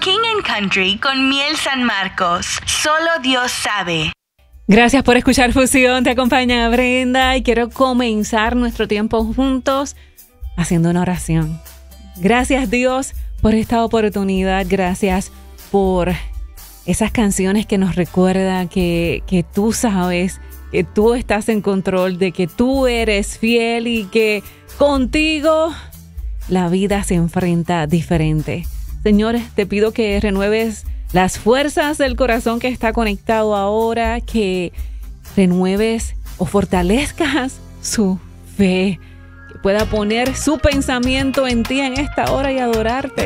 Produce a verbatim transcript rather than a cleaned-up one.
King and Country con Miel San Marcos. Solo Dios sabe. Gracias por escuchar Fusión. Te acompaña Brenda y quiero comenzar nuestro tiempo juntos haciendo una oración. Gracias, Dios, por esta oportunidad. Gracias por esas canciones que nos recuerdan que, que tú sabes, que tú estás en control, de que tú eres fiel y que contigo la vida se enfrenta diferente. Señor, te pido que renueves las fuerzas del corazón que está conectado ahora, que renueves o fortalezcas su fe, que pueda poner su pensamiento en ti en esta hora y adorarte.